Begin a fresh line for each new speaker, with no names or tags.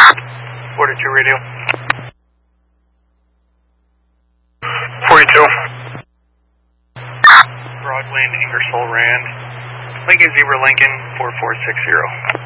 42 radio. 42. Broadwind, Ingersoll Rand. Lincoln Zebra Lincoln 4460.